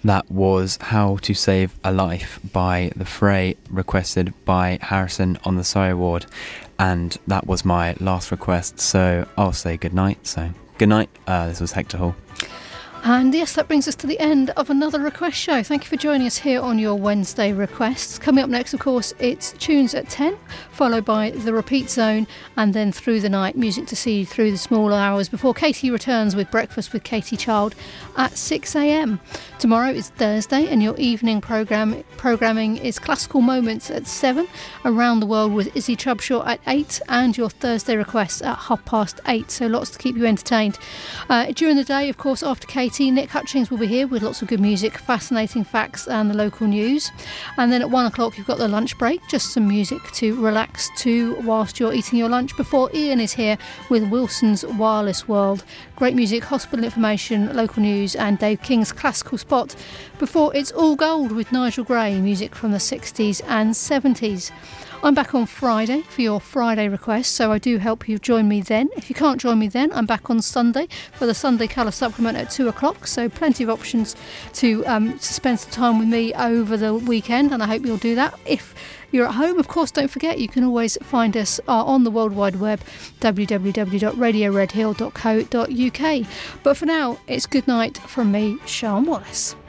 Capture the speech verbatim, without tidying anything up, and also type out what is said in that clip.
That was How to Save a Life by The Fray, requested by Harrison on the Sorry Award. And that was my last request, so I'll say goodnight. So, good night. Uh, this was Hector Hall. And yes, that brings us to the end of another request show. Thank you for joining us here on your Wednesday requests. Coming up next, of course, it's tunes at ten, followed by the repeat zone, and then through the night, music to see you through the smaller hours before Katie returns with Breakfast with Katie Child at six a.m. Tomorrow is Thursday, and your evening program programming is Classical Moments at seven, Around the World with Izzy Trubshaw at eight, and your Thursday requests at half past eight. So lots to keep you entertained. Uh, during the day, of course, after Katie, Nick Hutchings will be here with lots of good music, fascinating facts and the local news. And then at one o'clock you've got the lunch break, just some music to relax to whilst you're eating your lunch before Ian is here with Wilson's Wireless World. Great music, hospital information, local news and Dave King's classical spot before It's All Gold with Nigel Gray, music from the sixties and seventies. I'm back on Friday for your Friday requests, so I do hope you join me then. If you can't join me then, I'm back on Sunday for the Sunday Colour Supplement at two o'clock, so plenty of options to, um, to spend some time with me over the weekend, and I hope you'll do that. If you're at home, of course, don't forget you can always find us uh, on the World Wide Web, w w w dot radio red hill dot co dot u k. But for now, it's good night from me, Sian Wallace.